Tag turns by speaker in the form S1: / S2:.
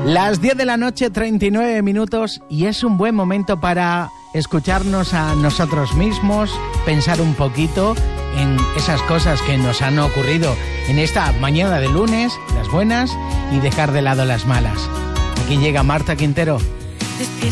S1: Las 10 de la noche, 39 minutos, y es un buen momento para escucharnos a nosotros mismos, pensar un poquito en esas cosas que nos han ocurrido en esta mañana de lunes, las buenas, y dejar de lado las malas. Aquí llega Marta Quintero.
S2: Despierta